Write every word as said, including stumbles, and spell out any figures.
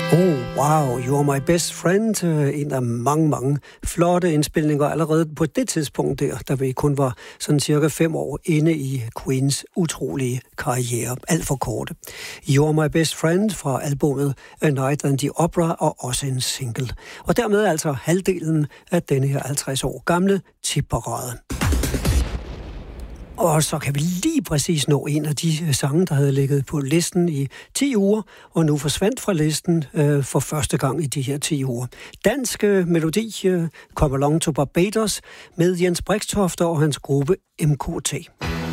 Oh, wow, You're My Best Friend. En af mange, mange flotte indspilninger allerede på det tidspunkt der, da vi kun var sådan cirka fem år inde i Queens utrolige karriere. Alt for korte. You're My Best Friend fra albumet A Night at the Opera og også en single. Og dermed altså halvdelen af denne her halvtreds år gamle tipparade. Og så kan vi lige præcis nå en af de sange, der havde ligget på listen i ti uger, og nu forsvandt fra listen øh, for første gang i de her ti uger. Dansk øh, melodi, øh, Come Along to Barbados, med Jens Brixtofte og hans gruppe M K T.